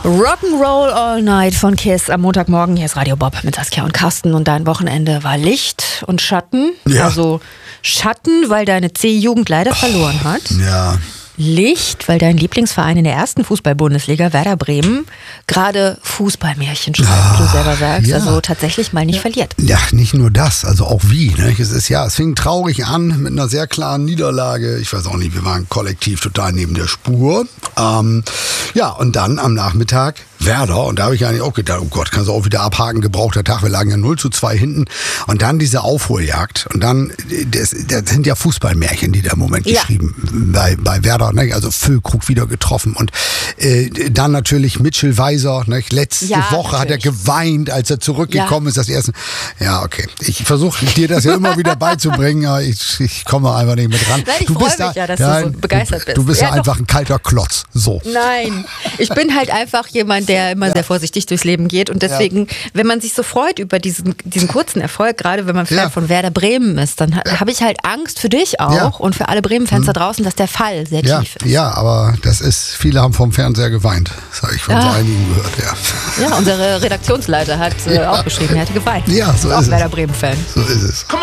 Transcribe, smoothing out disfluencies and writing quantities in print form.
Rock'n'Roll All Night von Kiss am Montagmorgen. Hier ist Radio Bob mit Saskia und Carsten. Und dein Wochenende war Licht und Schatten. Ja. Also Schatten, weil deine C-Jugend leider verloren hat. Ja. Licht, weil dein Lieblingsverein in der ersten Fußball-Bundesliga, Werder Bremen, gerade Fußballmärchen schreibt, wie du selber sagst. Ja. Also tatsächlich mal nicht verliert. Ja, nicht nur das, also auch wie. Ne? Es fing traurig an mit einer sehr klaren Niederlage. Ich weiß auch nicht, wir waren kollektiv total neben der Spur. Und dann am Nachmittag Werder, und da habe ich eigentlich auch gedacht, oh Gott, kannst du auch wieder abhaken, gebrauchter Tag, wir lagen ja 0:2 hinten. Und dann diese Aufholjagd. Und dann, das sind ja Fußballmärchen, die da im Moment geschrieben bei Werder. Ne? Also Füllkrug wieder getroffen. Und dann natürlich Mitchell Weiser. Ne? Letzte Woche hat er geweint, als er zurückgekommen ist. Das erste. Ja, okay. Ich versuche dir das ja immer wieder beizubringen, aber ich komme einfach nicht mit ran. Nein, ich freue mich dass du so begeistert bist. Du bist ja einfach ein kalter Klotz. So. Nein, ich bin halt einfach jemand, der immer sehr vorsichtig durchs Leben geht. Und deswegen, wenn man sich so freut über diesen kurzen Erfolg, gerade wenn man Fan von Werder Bremen ist, dann habe ich halt Angst für dich auch und für alle Bremen-Fans da draußen, dass der Fall sehr tief ist. Ja, aber viele haben vom Fernseher geweint. Das habe ich von so einigen gehört, Ja, unsere Redaktionsleiter hat auch geschrieben, er hätte geweint. Ja, so ist es. Auch Werder Bremen-Fan. So ist es.